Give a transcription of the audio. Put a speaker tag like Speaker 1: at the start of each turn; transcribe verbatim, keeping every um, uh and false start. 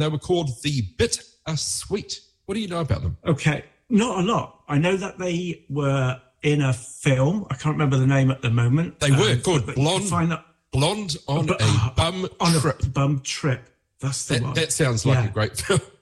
Speaker 1: they were called The Bittersweet. What do you know about them?
Speaker 2: Okay, not a lot. I know that they were in a film. I can't remember the name at the moment.
Speaker 1: They were
Speaker 2: um,
Speaker 1: called Blonde,
Speaker 2: find that,
Speaker 1: Blonde on
Speaker 2: but,
Speaker 1: a
Speaker 2: uh,
Speaker 1: Bum
Speaker 2: on
Speaker 1: Trip.
Speaker 2: a bum trip. That's the
Speaker 1: That,
Speaker 2: one.
Speaker 1: that sounds like
Speaker 2: yeah.
Speaker 1: a great film.